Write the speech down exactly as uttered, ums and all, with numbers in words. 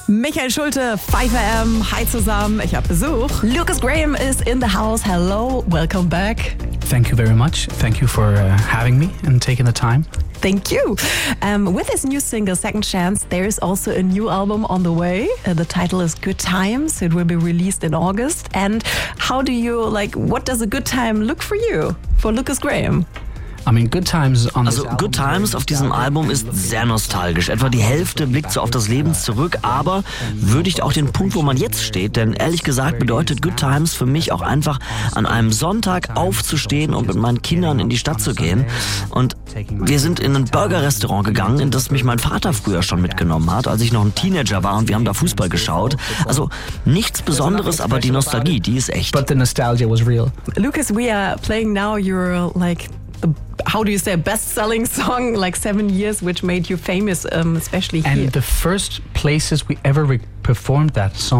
Michael Schulte, five a m. Hi zusammen, ich habe Besuch. Lucas Graham is in the house. Hello, welcome back. Thank you very much. Thank you for uh, having me and taking the time. Thank you. Um, with his new single, Second Chance, there is also a new album on the way. Uh, the title is Good Times. It will be released in August. And how do you, like, what does a good time look for you, for Lucas Graham? I mean, Good Times on Also Good Times auf diesem Album ist sehr nostalgisch. Etwa die Hälfte blickt so auf das Leben zurück, aber würdigt auch den Punkt, wo man jetzt steht. Denn ehrlich gesagt bedeutet Good Times für mich auch einfach, an einem Sonntag aufzustehen und mit meinen Kindern in die Stadt zu gehen. Und wir sind in ein Burger-Restaurant gegangen, in das mich mein Vater früher schon mitgenommen hat, als ich noch ein Teenager war, und wir haben da Fußball geschaut. Also nichts Besonderes, aber die Nostalgie, die ist echt. But the nostalgia was real. Lucas, we are playing now your, like, how do you say, best-selling song, like Seven Years, which made you famous, um, especially here. And the first places we ever re- performed that song